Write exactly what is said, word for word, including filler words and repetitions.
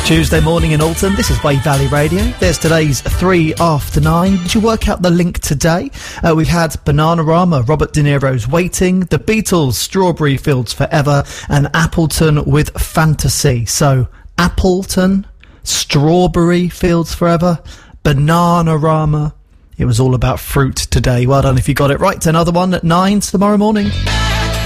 Tuesday morning in Alton, this is Wave Valley Radio. There's today's three after nine. Did you work out the link today? Uh, we've had Bananarama, Robert De Niro's Waiting, The Beatles, Strawberry Fields Forever, and Appleton with Fantasy. So, Appleton, Strawberry Fields Forever, Bananarama. It was all about fruit today. Well done if you got it right. Another one at nine tomorrow morning.